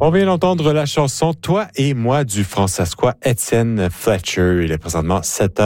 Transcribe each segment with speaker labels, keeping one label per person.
Speaker 1: On vient d'entendre la chanson « Toi et moi » du Françaiscois Étienne Fletcher. Il est présentement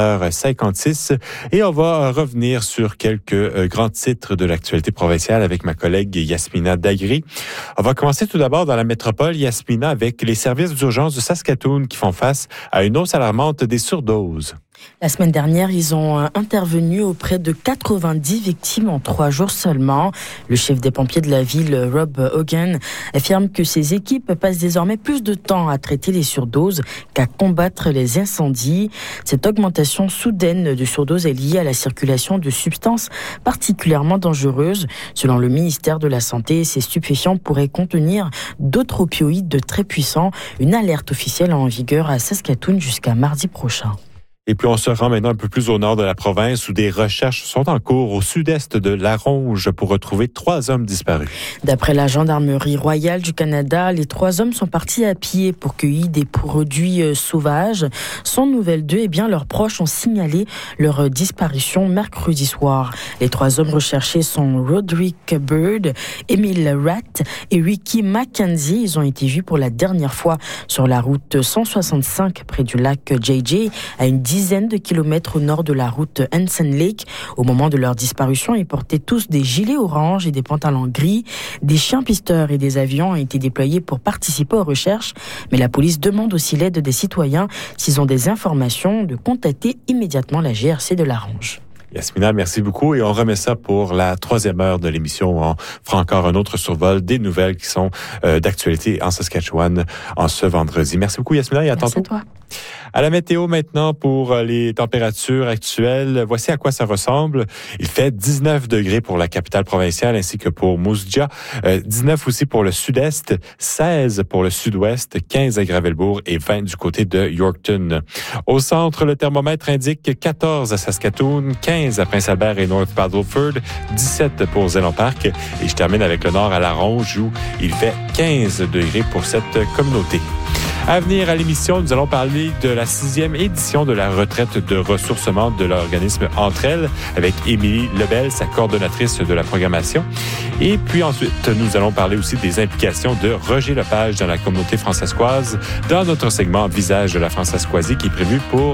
Speaker 1: 7h56 et on va revenir sur quelques grands titres de l'actualité provinciale avec ma collègue Yasmina Dagri. On va commencer tout d'abord dans la métropole, Yasmina, avec les services d'urgence de Saskatoon qui font face à une hausse alarmante des surdoses.
Speaker 2: La semaine dernière, ils ont intervenu auprès de 90 victimes en 3 jours seulement. Le chef des pompiers de la ville, Rob Hogan, affirme que ses équipes passent désormais plus de temps à traiter les surdoses qu'à combattre les incendies. Cette augmentation soudaine de surdoses est liée à la circulation de substances particulièrement dangereuses. Selon le ministère de la Santé, ces stupéfiants pourraient contenir d'autres opioïdes très puissants. Une alerte officielle en vigueur à Saskatoon jusqu'à mardi prochain.
Speaker 1: Et puis, on se rend maintenant un peu plus au nord de la province où des recherches sont en cours au sud-est de Laronge pour retrouver 3 hommes disparus.
Speaker 2: D'après la Gendarmerie royale du Canada, les 3 hommes sont partis à pied pour cueillir des produits sauvages. Sans nouvelles d'eux, leurs proches ont signalé leur disparition mercredi soir. Les 3 hommes recherchés sont Roderick Bird, Emile Ratt et Ricky McKenzie. Ils ont été vus pour la dernière fois sur la route 165 près du lac JJ, à une dizaine de kilomètres au nord de la route Hansen Lake. Au moment de leur disparition, ils portaient tous des gilets orange et des pantalons gris. Des chiens pisteurs et des avions ont été déployés pour participer aux recherches. Mais la police demande aussi l'aide des citoyens s'ils ont des informations de contacter immédiatement la GRC de Laronge.
Speaker 1: Yasmina, merci beaucoup. Et on remet ça pour la 3e heure de l'émission. On fera encore un autre survol des nouvelles qui sont d'actualité en Saskatchewan en ce vendredi. Merci beaucoup, Yasmina, et à tantôt.
Speaker 2: Merci à toi.
Speaker 1: À la météo maintenant pour les températures actuelles. Voici à quoi ça ressemble. Il fait 19 degrés pour la capitale provinciale ainsi que pour Moose Jaw. 19 aussi pour le sud-est, 16 pour le sud-ouest, 15 à Gravelbourg et 20 du côté de Yorkton. Au centre, le thermomètre indique 14 à Saskatoon, 15 à Prince-Albert et North Paddleford, 17 pour Zénon Park. Et je termine avec le nord à Laronge où il fait 15 degrés pour cette communauté. À venir à l'émission, nous allons parler de la 6e édition de la retraite de ressourcement de l'organisme Entre Elles avec Émilie Lebel, sa coordonnatrice de la programmation. Et puis ensuite, nous allons parler aussi des implications de Roger Lepage dans la communauté françaiscoise dans notre segment Visage de la Françaiscoisie qui est prévu pour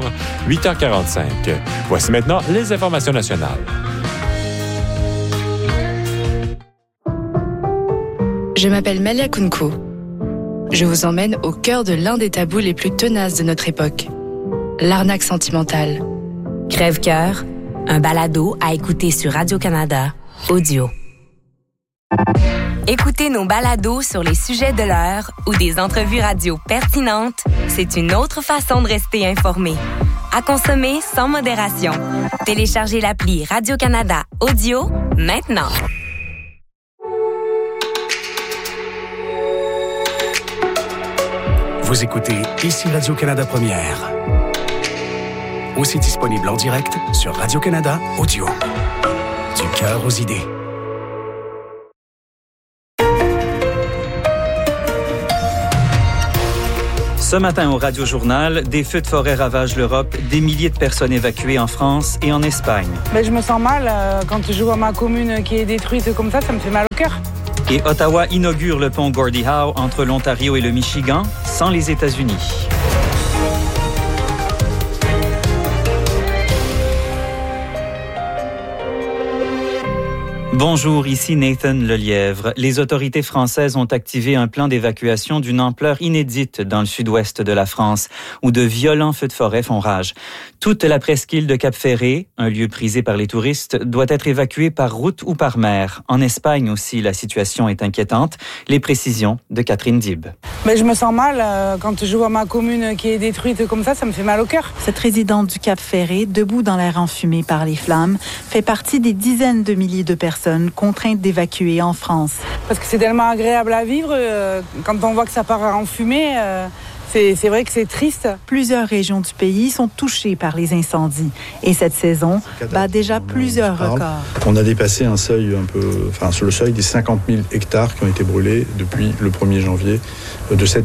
Speaker 1: 8h45. Voici maintenant les informations nationales.
Speaker 3: Je m'appelle Malia Kunko. Je vous emmène au cœur de l'un des tabous les plus tenaces de notre époque, l'arnaque sentimentale.
Speaker 4: Crève-cœur, un balado à écouter sur Radio-Canada, audio. Écouter nos balados sur les sujets de l'heure ou des entrevues radio pertinentes, c'est une autre façon de rester informé. À consommer sans modération. Téléchargez l'appli Radio-Canada Audio maintenant.
Speaker 5: Vous écoutez ici Radio-Canada Première. Aussi disponible en direct sur Radio-Canada Audio. Du cœur aux idées.
Speaker 6: Ce matin au Radio-Journal, des feux de forêt ravagent l'Europe, des milliers de personnes évacuées en France et en Espagne.
Speaker 7: Je me sens mal quand je vois ma commune qui est détruite comme ça me fait mal au cœur.
Speaker 6: Et Ottawa inaugure le pont Gordie Howe entre l'Ontario et le Michigan, sans les États-Unis. Bonjour, ici Nathan Lelièvre. Les autorités françaises ont activé un plan d'évacuation d'une ampleur inédite dans le sud-ouest de la France, où de violents feux de forêt font rage. Toute la presqu'île de Cap-Ferré, un lieu prisé par les touristes, doit être évacuée par route ou par mer. En Espagne aussi, la situation est inquiétante. Les précisions de Catherine Dib.
Speaker 7: Je me sens mal quand je vois ma commune qui est détruite comme ça me fait mal au cœur.
Speaker 8: Cette résidente du Cap-Ferré, debout dans l'air enfumé par les flammes, fait partie des dizaines de milliers de personnes contraintes d'évacuer en France.
Speaker 7: Parce que c'est tellement agréable à vivre, quand on voit que ça part en fumée, c'est vrai que c'est triste.
Speaker 8: Plusieurs régions du pays sont touchées par les incendies. Et cette saison bat déjà plusieurs records.
Speaker 9: On a dépassé un seuil sur le seuil des 50 000 hectares qui ont été brûlés depuis le 1er janvier de cette année.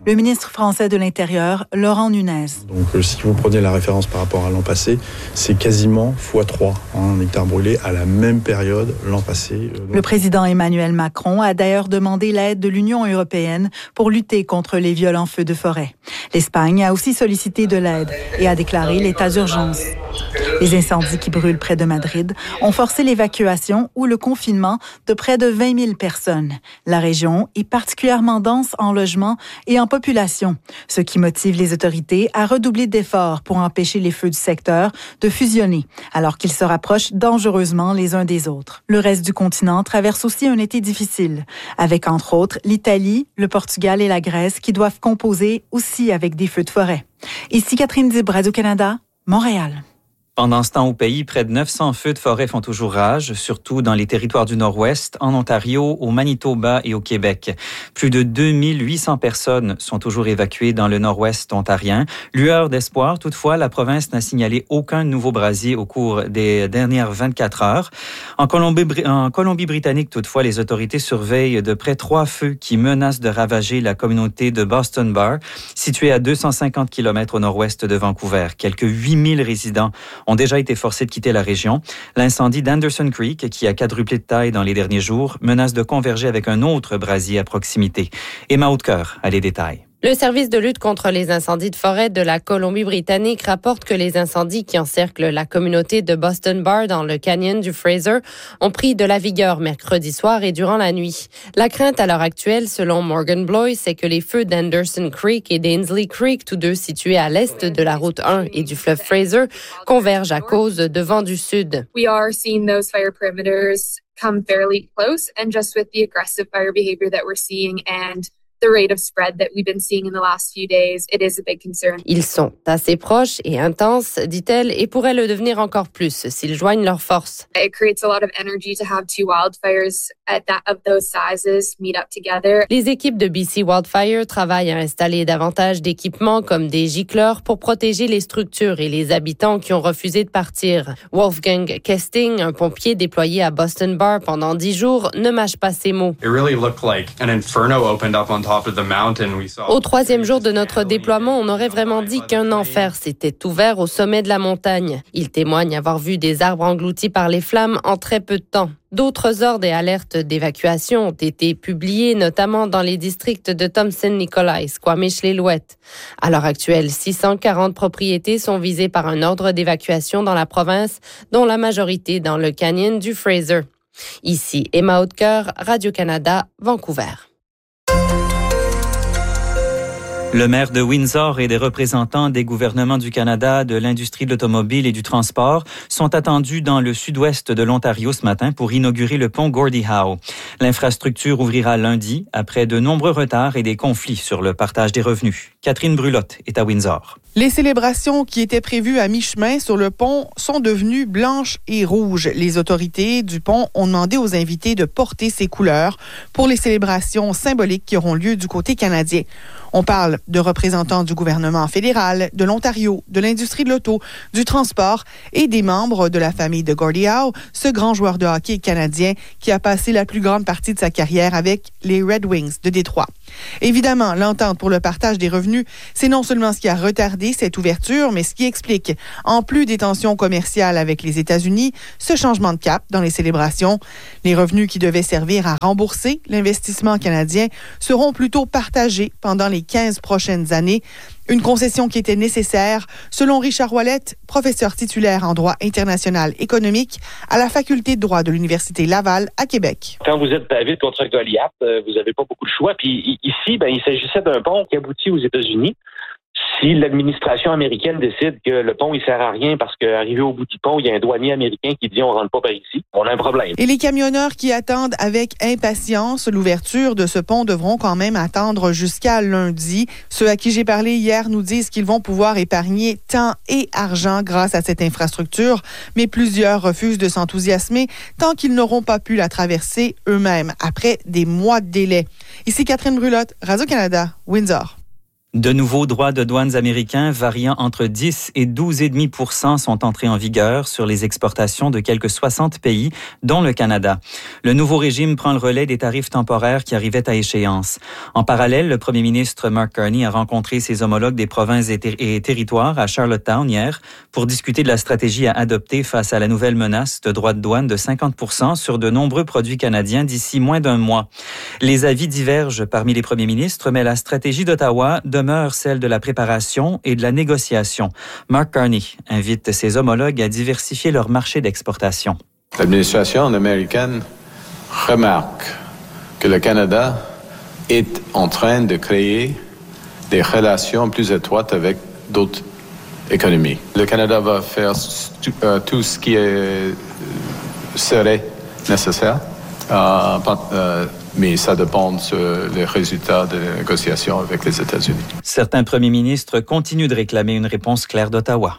Speaker 8: Le ministre français de l'Intérieur, Laurent Nunez.
Speaker 9: Donc, si vous prenez la référence par rapport à l'an passé, c'est quasiment x3 en hectares brûlés à la même période l'an passé.
Speaker 8: Le président Emmanuel Macron a d'ailleurs demandé l'aide de l'Union européenne pour lutter contre les violents feux de forêt. L'Espagne a aussi sollicité de l'aide et a déclaré l'état d'urgence. Les incendies qui brûlent près de Madrid ont forcé l'évacuation ou le confinement de près de 20 000 personnes. La région est particulièrement dense en logements et en population, ce qui motive les autorités à redoubler d'efforts pour empêcher les feux du secteur de fusionner, alors qu'ils se rapprochent dangereusement les uns des autres. Le reste du continent traverse aussi un été difficile, avec entre autres l'Italie, le Portugal et la Grèce qui doivent composer aussi avec des feux de forêt. Ici Catherine Dib, Radio-Canada, Montréal.
Speaker 6: Pendant ce temps au pays, près de 900 feux de forêt font toujours rage, surtout dans les territoires du Nord-Ouest, en Ontario, au Manitoba et au Québec. Plus de 2800 personnes sont toujours évacuées dans le Nord-Ouest ontarien. Lueur d'espoir, toutefois, la province n'a signalé aucun nouveau brasier au cours des dernières 24 heures. En Colombie-Britannique, toutefois, les autorités surveillent de près 3 feux qui menacent de ravager la communauté de Boston Bar, située à 250 km au nord-ouest de Vancouver. Quelques 8000 résidents ont déjà été forcés de quitter la région. L'incendie d'Anderson Creek, qui a quadruplé de taille dans les derniers jours, menace de converger avec un autre brasier à proximité. Emma Hautecoeur a les détails.
Speaker 10: Le service de lutte contre les incendies de forêt de la Colombie-Britannique rapporte que les incendies qui encerclent la communauté de Boston Bar dans le canyon du Fraser ont pris de la vigueur mercredi soir et durant la nuit. La crainte à l'heure actuelle, selon Morgan Bloy, c'est que les feux d'Anderson Creek et d'Ainslie Creek, tous deux situés à l'est de la route 1 et du fleuve Fraser, convergent à cause de vents du sud.
Speaker 11: We are seeing those fire perimeters come fairly close, and just with the aggressive fire behavior that we're seeing and the rate of spread that we've been seeing in the last few days, it is a big concern.
Speaker 10: Ils sont assez proches et intenses, dit-elle, et pourraient le devenir encore plus s'ils joignent leurs forces.
Speaker 11: It creates a lot of energy to have two wildfires of those sizes meet up together.
Speaker 10: Les équipes de BC Wildfire travaillent à installer davantage d'équipements comme des gicleurs pour protéger les structures et les habitants qui ont refusé de partir. Wolfgang Kesting, un pompier déployé à Boston Bar pendant 10 jours, ne mâche pas ses mots.
Speaker 12: It really looked like an inferno opened up on top.
Speaker 10: Au 3e jour de notre déploiement, on aurait vraiment dit qu'un enfer s'était ouvert au sommet de la montagne. Il témoigne avoir vu des arbres engloutis par les flammes en très peu de temps. D'autres ordres et alertes d'évacuation ont été publiés, notamment dans les districts de Thompson-Nicolai, Squamish-Lélouette. À l'heure actuelle, 640 propriétés sont visées par un ordre d'évacuation dans la province, dont la majorité dans le canyon du Fraser. Ici Emma Hautecoeur, Radio-Canada, Vancouver.
Speaker 6: Le maire de Windsor et des représentants des gouvernements du Canada, de l'industrie de l'automobile et du transport sont attendus dans le sud-ouest de l'Ontario ce matin pour inaugurer le pont Gordie Howe. L'infrastructure ouvrira lundi après de nombreux retards et des conflits sur le partage des revenus. Catherine Brulotte est à Windsor.
Speaker 13: Les célébrations qui étaient prévues à mi-chemin sur le pont sont devenues blanches et rouges. Les autorités du pont ont demandé aux invités de porter ces couleurs pour les célébrations symboliques qui auront lieu du côté canadien. On parle de représentants du gouvernement fédéral, de l'Ontario, de l'industrie de l'auto, du transport et des membres de la famille de Gordie Howe, ce grand joueur de hockey canadien qui a passé la plus grande partie de sa carrière avec les Red Wings de Détroit. Évidemment, l'entente pour le partage des revenus, c'est non seulement ce qui a retardé cette ouverture, mais ce qui explique, en plus des tensions commerciales avec les États-Unis, ce changement de cap dans les célébrations. Les revenus qui devaient servir à rembourser l'investissement canadien seront plutôt partagés pendant les 15 prochaines années. Une concession qui était nécessaire, selon Richard Ouellette, professeur titulaire en droit international économique à la faculté de droit de l'Université Laval à Québec.
Speaker 14: Quand vous êtes David contre Goliath, vous n'avez pas beaucoup de choix. Puis ici, il s'agissait d'un pont qui aboutit aux États-Unis. Si l'administration américaine décide que le pont, il sert à rien parce qu'arrivé au bout du pont, il y a un douanier américain qui dit on rentre pas par ici, on a un problème.
Speaker 13: Et les camionneurs qui attendent avec impatience l'ouverture de ce pont devront quand même attendre jusqu'à lundi. Ceux à qui j'ai parlé hier nous disent qu'ils vont pouvoir épargner temps et argent grâce à cette infrastructure, mais plusieurs refusent de s'enthousiasmer tant qu'ils n'auront pas pu la traverser eux-mêmes après des mois de délai. Ici Catherine Brulotte, Radio-Canada, Windsor.
Speaker 6: De nouveaux droits de douanes américains variant entre 10 et 12,5% sont entrés en vigueur sur les exportations de quelques 60 pays, dont le Canada. Le nouveau régime prend le relais des tarifs temporaires qui arrivaient à échéance. En parallèle, le premier ministre Mark Carney a rencontré ses homologues des provinces et territoires à Charlottetown hier pour discuter de la stratégie à adopter face à la nouvelle menace de droits de douane de 50% sur de nombreux produits canadiens d'ici moins d'un mois. Les avis divergent parmi les premiers ministres, mais la stratégie d'Ottawa demeure celle de la préparation et de la négociation. Mark Carney invite ses homologues à diversifier leur marché d'exportation.
Speaker 15: L'administration américaine remarque que le Canada est en train de créer des relations plus étroites avec d'autres économies. Le Canada va faire tout ce qui serait nécessaire. Mais ça dépend des résultats des négociations avec les États-Unis.
Speaker 6: Certains premiers ministres continuent de réclamer une réponse claire d'Ottawa.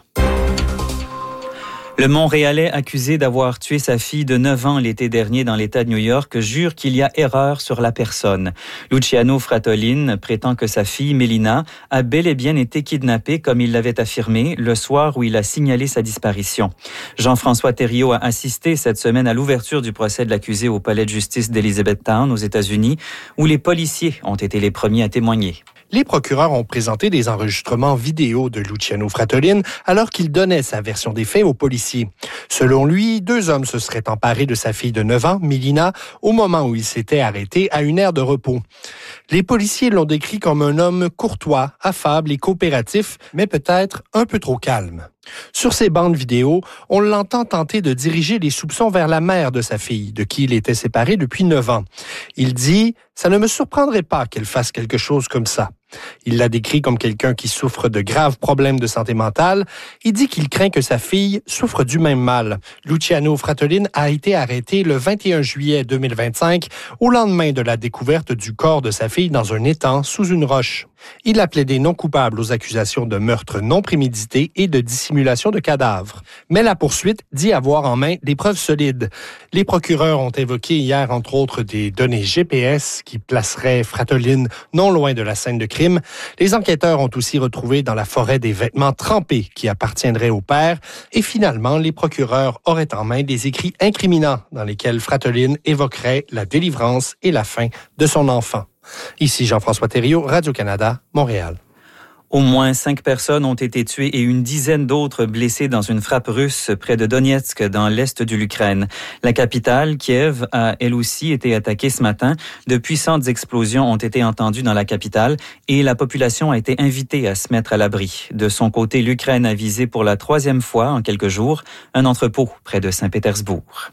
Speaker 6: Le Montréalais accusé d'avoir tué sa fille de 9 ans l'été dernier dans l'État de New York jure qu'il y a erreur sur la personne. Luciano Fratolin prétend que sa fille, Mélina, a bel et bien été kidnappée comme il l'avait affirmé le soir où il a signalé sa disparition. Jean-François Thériault a assisté cette semaine à l'ouverture du procès de l'accusé au palais de justice d'Elizabethtown aux États-Unis, où les policiers ont été les premiers à témoigner.
Speaker 16: Les procureurs ont présenté des enregistrements vidéo de Luciano Fratolin alors qu'il donnait sa version des faits aux policiers. Selon lui, 2 hommes se seraient emparés de sa fille de 9 ans, Mélina, au moment où il s'était arrêté à une aire de repos. Les policiers l'ont décrit comme un homme courtois, affable et coopératif, mais peut-être un peu trop calme. Sur ces bandes vidéo, on l'entend tenter de diriger les soupçons vers la mère de sa fille, de qui il était séparé depuis 9 ans. Il dit « Ça ne me surprendrait pas qu'elle fasse quelque chose comme ça ». Il l'a décrit comme quelqu'un qui souffre de graves problèmes de santé mentale. Il dit qu'il craint que sa fille souffre du même mal. Luciano Fratolin a été arrêté le 21 juillet 2025, au lendemain de la découverte du corps de sa fille dans un étang sous une roche. Il a plaidé non coupable aux accusations de meurtre non prémédité et de dissimulation de cadavres. Mais la poursuite dit avoir en main des preuves solides. Les procureurs ont évoqué hier, entre autres, des données GPS qui placeraient Fratolin non loin de la scène de crime. Les enquêteurs ont aussi retrouvé dans la forêt des vêtements trempés qui appartiendraient au père. Et finalement, les procureurs auraient en main des écrits incriminants dans lesquels Fratolin évoquerait la délivrance et la fin de son enfant. Ici Jean-François Thériault, Radio-Canada, Montréal.
Speaker 6: Au moins 5 personnes ont été tuées et une dizaine d'autres blessées dans une frappe russe près de Donetsk, dans l'est de l'Ukraine. La capitale, Kiev, a elle aussi été attaquée ce matin. De puissantes explosions ont été entendues dans la capitale et la population a été invitée à se mettre à l'abri. De son côté, l'Ukraine a visé pour la 3e fois en quelques jours un entrepôt près de Saint-Pétersbourg.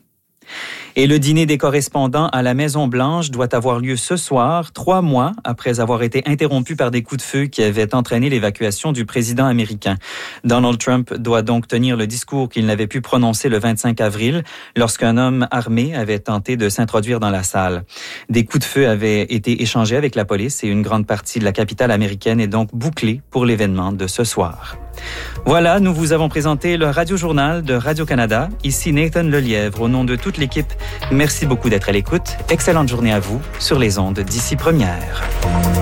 Speaker 6: Et le dîner des correspondants à la Maison-Blanche doit avoir lieu ce soir, 3 mois après avoir été interrompu par des coups de feu qui avaient entraîné l'évacuation du président américain. Donald Trump doit donc tenir le discours qu'il n'avait pu prononcer le 25 avril lorsqu'un homme armé avait tenté de s'introduire dans la salle. Des coups de feu avaient été échangés avec la police et une grande partie de la capitale américaine est donc bouclée pour l'événement de ce soir. Voilà, nous vous avons présenté le Radio-Journal de Radio-Canada. Ici Nathan Lelièvre, au nom de toute l'équipe. Merci beaucoup d'être à l'écoute. Excellente journée à vous sur les ondes d'ici Première.